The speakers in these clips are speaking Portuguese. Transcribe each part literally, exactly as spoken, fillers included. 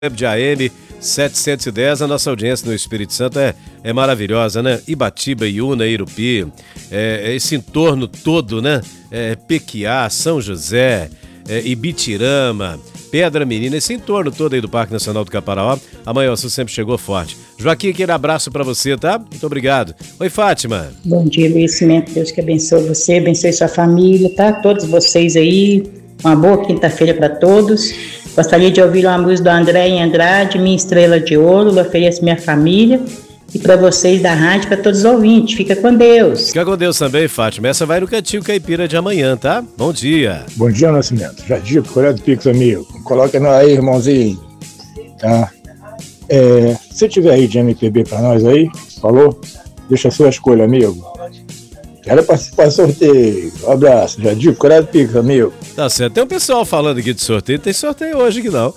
de A M setecentos e dez, a nossa audiência no Espírito Santo é, é maravilhosa, né? Ibatiba, Iuna, Irupi, é, esse entorno todo, né? É, Pequiá, São José, é, Ibitirama, Pedra Menina, esse entorno todo aí do Parque Nacional do Caparaó. A Mãe Alça sempre chegou forte. Joaquim, aquele abraço pra você, tá? Muito obrigado. Oi, Fátima. Bom dia, Luiz Cimento. Deus que abençoe você, abençoe sua família, tá? Todos vocês aí. Uma boa quinta-feira para todos. Gostaria de ouvir uma música do André em Andrade, Minha Estrela de Ouro. Eu ofereço minha família. E para vocês da rádio, para todos os ouvintes. Fica com Deus. Fica com Deus também, Fátima. Essa vai no Cantinho Caipira de amanhã, tá? Bom dia. Bom dia, Nascimento. Já digo, Coreia do Pix, amigo. Coloca nós aí, irmãozinho. Tá? É, se tiver aí de M P B para nós aí, falou? Deixa a sua escolha, amigo. Quero participar do sorteio. Um abraço. Já digo, Coreia do Pix, amigo. Tá certo. Tem um pessoal falando aqui de sorteio. Tem sorteio hoje que não.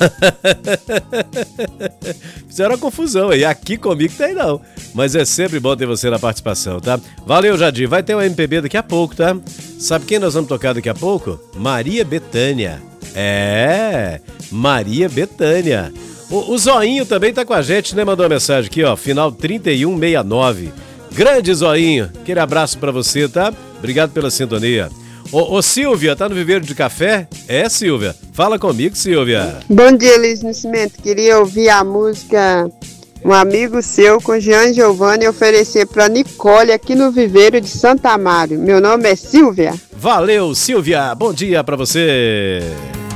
Fizeram uma confusão aí. Aqui comigo tem não. Mas é sempre bom ter você na participação, tá? Valeu, Jadir. Vai ter um M P B daqui a pouco, tá? Sabe quem nós vamos tocar daqui a pouco? Maria Bethânia. É, Maria Bethânia. O, o Zoinho também tá com a gente, né? Mandou uma mensagem aqui, ó. Final trinta e um sessenta e nove. Grande Zoinho, aquele abraço pra você, tá? Obrigado pela sintonia. Ô, ô Silvia, tá no Viveiro de Café? É, Silvia? Fala comigo, Silvia. Bom dia, Luiz Nascimento. Queria ouvir a música Um Amigo Seu com Jean Giovanni e oferecer pra Nicole aqui no Viveiro de Santa Amário. Meu nome é Silvia. Valeu, Silvia. Bom dia pra você.